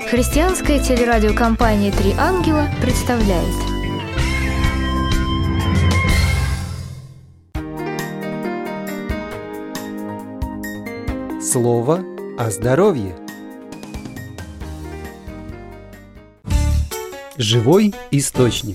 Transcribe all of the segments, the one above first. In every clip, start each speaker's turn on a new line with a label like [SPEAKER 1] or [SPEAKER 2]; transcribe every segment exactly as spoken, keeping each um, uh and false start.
[SPEAKER 1] Христианская телерадиокомпания «Три ангела» представляет.
[SPEAKER 2] Слово о здоровье. Живой источник.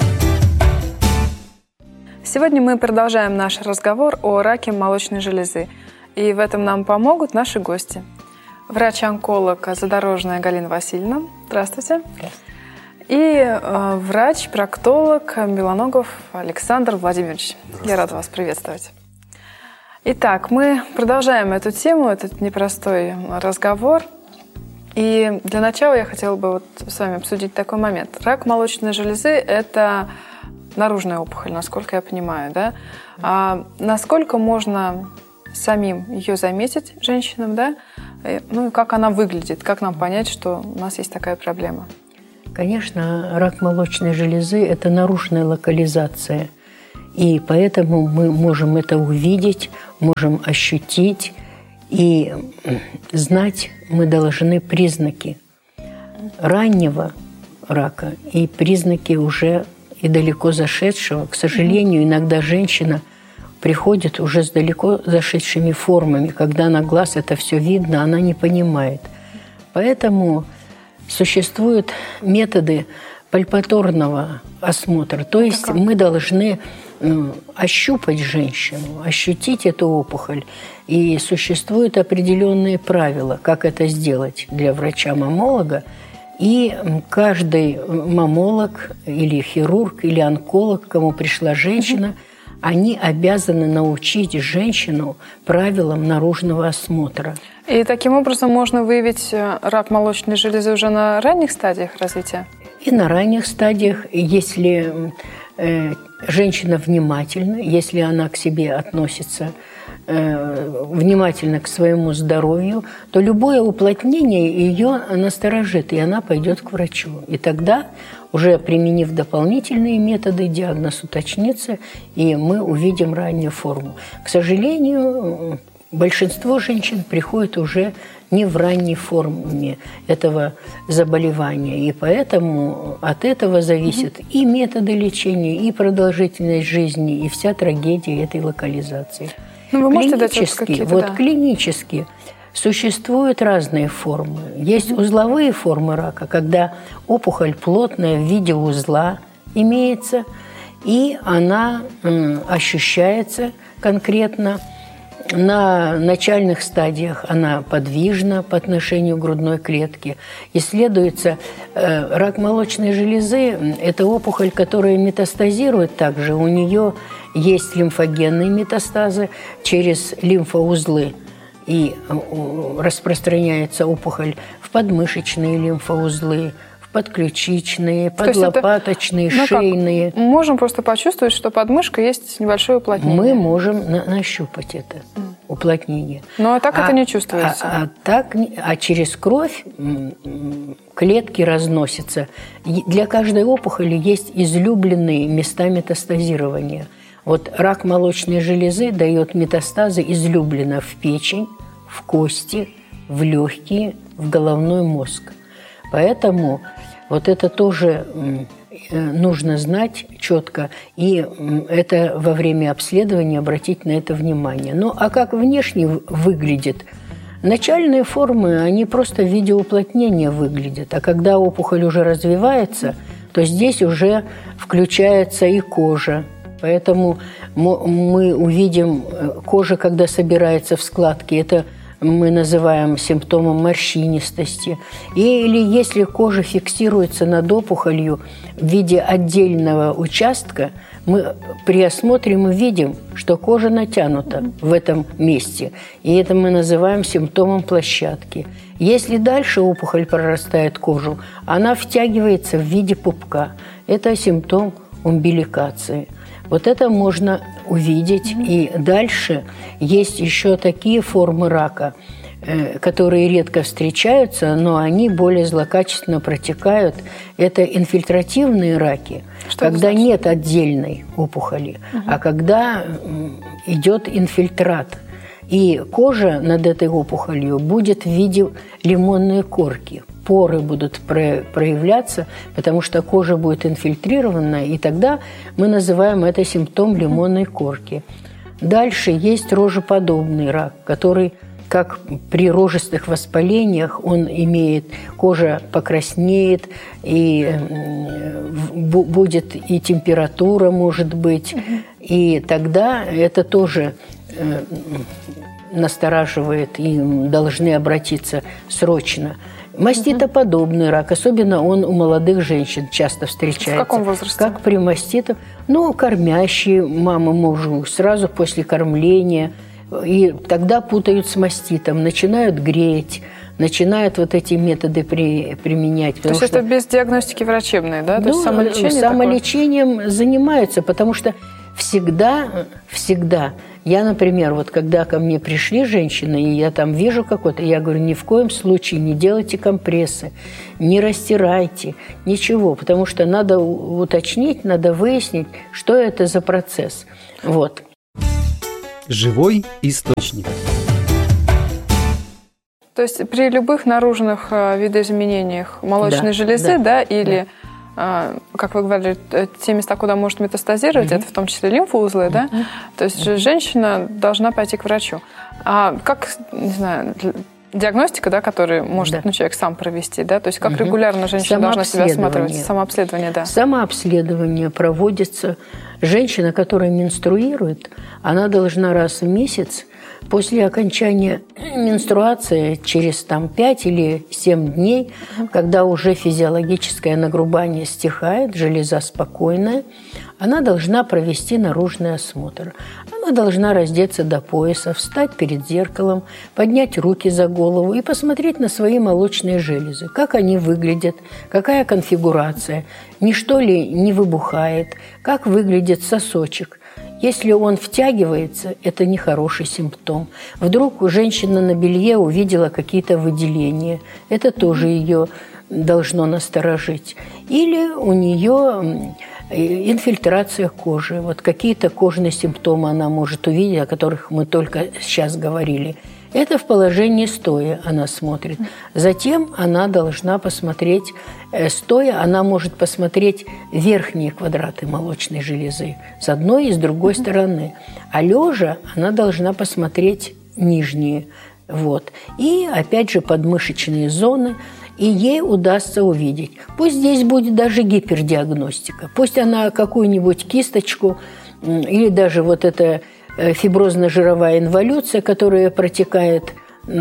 [SPEAKER 3] Сегодня мы продолжаем наш разговор о раке молочной железы. И в этом нам помогут наши гости. Врач-онколог задорожная Галина Васильевна. Здравствуйте. И э, врач-проктолог Белоногов Александр Владимирович. Я рада вас приветствовать. Итак, мы продолжаем эту тему, этот непростой разговор. И для начала я хотела бы вот с вами обсудить такой момент. Рак молочной железы – это наружная опухоль, насколько я понимаю, да? А насколько можно самим ее заметить, женщинам, да? Ну и как она выглядит, как нам понять, что у нас есть такая проблема?
[SPEAKER 4] Конечно, рак молочной железы – это наружная локализация. И поэтому мы можем это увидеть, можем ощутить. И знать мы должны признаки раннего рака и признаки уже и далеко зашедшего. К сожалению, иногда женщина приходит уже с далеко зашедшими формами. Когда на глаз это все видно, она не понимает. Поэтому существуют методы пальпаторного осмотра. То есть мы должны ощупать женщину, ощутить эту опухоль. И существуют определенные правила, как это сделать для врача-маммолога. И каждый маммолог или хирург, или онколог, кому пришла женщина, они обязаны научить женщину правилам наружного осмотра.
[SPEAKER 3] И таким образом можно выявить рак молочной железы уже на ранних стадиях развития?
[SPEAKER 4] И на ранних стадиях, если э, женщина внимательна, если она к себе относится э, внимательно к своему здоровью, то любое уплотнение ее насторожит, и она пойдет к врачу. И тогда, уже применив дополнительные методы, диагноз уточнится, и мы увидим раннюю форму. К сожалению, большинство женщин приходит уже не в ранней форме этого заболевания. И поэтому от этого зависят угу. и методы лечения, и продолжительность жизни, и вся трагедия этой локализации.
[SPEAKER 3] Ну, вы можете дать
[SPEAKER 4] клинически, вот да. клинически существуют разные формы. Есть угу. узловые формы рака, когда опухоль плотная в виде узла имеется, и она м, ощущается конкретно. На начальных стадиях она подвижна по отношению к грудной клетке. Исследуется э, рак молочной железы – это опухоль, которая метастазирует также. У нее есть лимфогенные метастазы через лимфоузлы. И э, распространяется опухоль в подмышечные лимфоузлы, подключичные, подлопаточные, это, ну шейные.
[SPEAKER 3] Как? Мы можем просто почувствовать, что под мышкой есть небольшое уплотнение.
[SPEAKER 4] Мы можем на- нащупать это mm. уплотнение.
[SPEAKER 3] Но так а, это не чувствуется.
[SPEAKER 4] А, а, так, а через кровь клетки разносятся. Для каждой опухоли есть излюбленные места метастазирования. Вот рак молочной железы дает метастазы излюбленно в печень, в кости, в легкие, в головной мозг. Поэтому вот это тоже нужно знать четко, и это во время обследования обратить на это внимание. Ну, а как внешне выглядит? Начальные формы, они просто в виде уплотнения выглядят, а когда опухоль уже развивается, то здесь уже включается и кожа. Поэтому мы увидим кожа, когда собирается в складки, это мы называем симптомом морщинистости. Или если кожа фиксируется над опухолью в виде отдельного участка, мы при осмотре мы видим, что кожа натянута в этом месте. И это мы называем симптомом площадки. Если дальше опухоль прорастает кожу, она втягивается в виде пупка. Это симптом умбиликации. Вот это можно увидеть. И дальше есть еще такие формы рака, которые редко встречаются, но они более злокачественно протекают. Это инфильтративные раки, что когда нет отдельной опухоли, угу. а когда идет инфильтрат. И кожа над этой опухолью будет в виде лимонной корки. Поры будут проявляться, потому что кожа будет инфильтрирована, и тогда мы называем это симптом лимонной корки. Дальше есть рожеподобный рак, который, как при рожистых воспалениях, он имеет, кожа покраснеет, и будет и температура может быть, и тогда это тоже настораживает, и должны обратиться срочно. Маститоподобный рак, особенно он у молодых женщин часто встречается.
[SPEAKER 3] В каком возрасте?
[SPEAKER 4] Как при маститах. Ну, кормящие мамы мужу, сразу после кормления. И тогда путают с маститом, начинают греть, начинают вот эти методы при, применять.
[SPEAKER 3] То есть что... это без диагностики врачебной, да? То
[SPEAKER 4] ну,
[SPEAKER 3] есть самолечение
[SPEAKER 4] самолечением
[SPEAKER 3] такое?
[SPEAKER 4] Занимаются, потому что всегда, всегда... Я, например, вот когда ко мне пришли женщины, и я там вижу какой-то, я говорю, ни в коем случае не делайте компрессы, не растирайте, ничего, потому что надо уточнить, надо выяснить, что это за процесс. Вот.
[SPEAKER 2] Живой источник.
[SPEAKER 3] То есть при любых наружных видоизменениях молочной да, железы, да, да или... Да. Как вы говорили, те места, куда может метастазировать, mm-hmm. это в том числе лимфоузлы, mm-hmm. да? То есть mm-hmm. женщина должна пойти к врачу. А как, не знаю, диагностика, да, которую может да. ну, человек сам провести, да? То есть как mm-hmm. регулярно женщина должна себя осматривать? Самообследование, да.
[SPEAKER 4] Самообследование проводится. Женщина, которая менструирует, она должна раз в месяц после окончания менструации, через там, пять или семь дней, когда уже физиологическое нагрубание стихает, железа спокойная, она должна провести наружный осмотр. Она должна раздеться до пояса, встать перед зеркалом, поднять руки за голову и посмотреть на свои молочные железы, как они выглядят, какая конфигурация, ничто ли не выбухает, как выглядит сосочек. Если он втягивается, это нехороший симптом. Вдруг женщина на белье увидела какие-то выделения. Это тоже ее должно насторожить. Или у нее инфильтрация кожи. Вот какие-то кожные симптомы она может увидеть, о которых мы только сейчас говорили. Это в положении стоя она смотрит. Затем она должна посмотреть, стоя она может посмотреть верхние квадраты молочной железы с одной и с другой стороны. А лежа она должна посмотреть нижние. Вот. И опять же подмышечные зоны. И ей удастся увидеть. Пусть здесь будет даже гипердиагностика. Пусть она какую-нибудь кисточку или даже вот это... фиброзно-жировая инволюция, которая протекает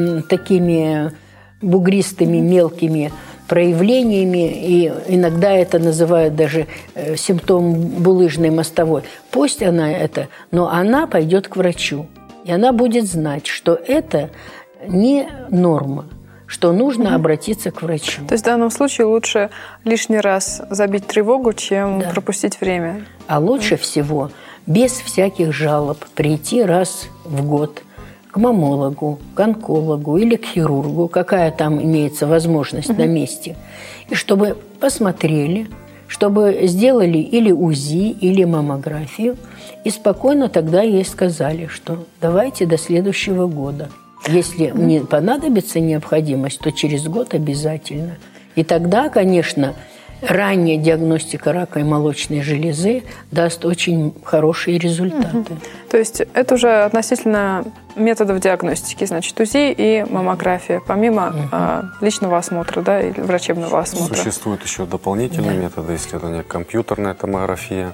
[SPEAKER 4] такими бугристыми мелкими проявлениями, и иногда это называют даже симптом булыжной мостовой. Пусть она это, но она пойдет к врачу, и она будет знать, что это не норма, что нужно обратиться к врачу.
[SPEAKER 3] То есть в данном случае лучше лишний раз забить тревогу, чем да. пропустить время.
[SPEAKER 4] А лучше mm. всего без всяких жалоб прийти раз в год к маммологу, к онкологу или к хирургу, какая там имеется возможность mm-hmm. на месте, и чтобы посмотрели, чтобы сделали или УЗИ, или маммографию, и спокойно тогда ей сказали, что давайте до следующего года. Если mm-hmm. не понадобится необходимость, то через год обязательно. И тогда, конечно, ранняя диагностика рака молочной железы даст очень хорошие результаты. Угу.
[SPEAKER 3] То есть это уже относительно методов диагностики, значит, УЗИ и маммография, помимо угу. э, личного осмотра, да, или врачебного осмотра.
[SPEAKER 5] Существуют еще дополнительные да. методы исследования: компьютерная томография,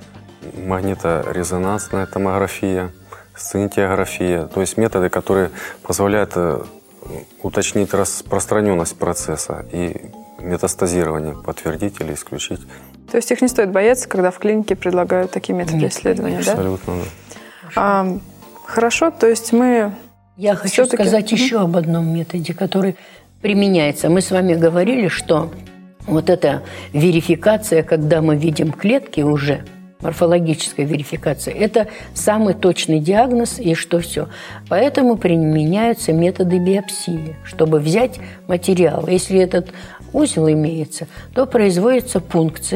[SPEAKER 5] магниторезонансная томография, сцинтиография. То есть методы, которые позволяют уточнить распространенность процесса и метастазирование подтвердить или исключить.
[SPEAKER 3] То есть их не стоит бояться, когда в клинике предлагают такие методы Нет, исследования,
[SPEAKER 5] нет,
[SPEAKER 3] да?
[SPEAKER 5] Абсолютно, да.
[SPEAKER 3] А, хорошо, то есть мы...
[SPEAKER 4] Я хочу сказать еще об одном методе, который применяется. Мы с вами говорили, что вот эта верификация, когда мы видим клетки уже, морфологическая верификация, это самый точный диагноз и что все. Поэтому применяются методы биопсии, чтобы взять материал. Если этот узел имеется, то производится пункция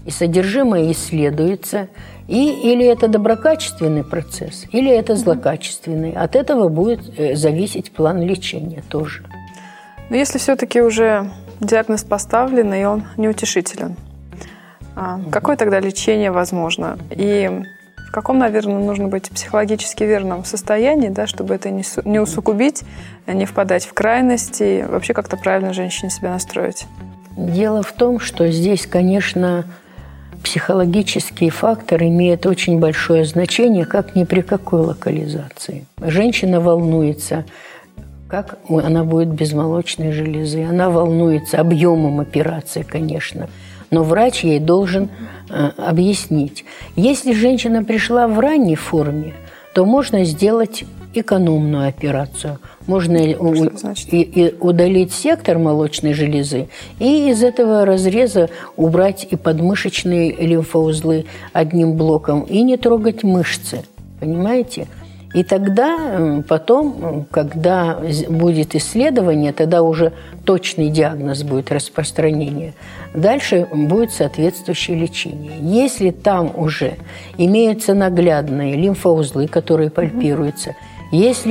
[SPEAKER 4] и содержимое исследуется, и или это доброкачественный процесс, или это злокачественный. От этого будет зависеть план лечения тоже.
[SPEAKER 3] Но если все-таки уже диагноз поставлен, и он неутешителен, какое тогда лечение возможно? И в каком, наверное, нужно быть психологически верном состоянии, да, чтобы это не, не усугубить, не впадать в крайности, вообще как-то правильно женщине себя настроить?
[SPEAKER 4] Дело в том, что здесь, конечно, психологический фактор имеет очень большое значение, как ни при какой локализации. Женщина волнуется, как она будет без молочной железы. Она волнуется объемом операции, конечно. Но врач ей должен э, объяснить. Если женщина пришла в ранней форме, то можно сделать экономную операцию. Можно у, и, и удалить сектор молочной железы и из этого разреза убрать и подмышечные лимфоузлы одним блоком и не трогать мышцы. Понимаете? И тогда потом, когда будет исследование, тогда уже точный диагноз будет распространение. Дальше будет соответствующее лечение. Если там уже имеются наглядные лимфоузлы, которые пальпируются, если